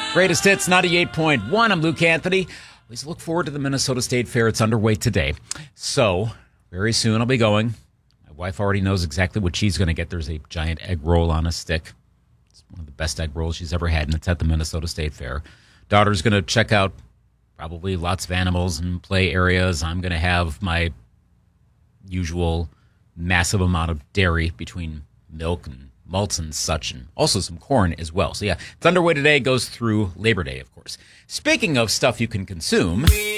Greatest Hits 98.1. I'm Luke Anthony. Please look forward to the Minnesota State Fair. It's underway today. So, very soon I'll be going. My wife already knows exactly what she's going to get. There's a giant egg roll on a stick. It's one of the best egg rolls she's ever had, and it's at the Minnesota State Fair. Daughter's going to check out probably lots of animals and play areas. I'm going to have my usual massive amount of dairy between milk and malts and such, and also some corn as well. So yeah, it's underway today, goes through Labor Day, of course. Speaking of stuff you can consume,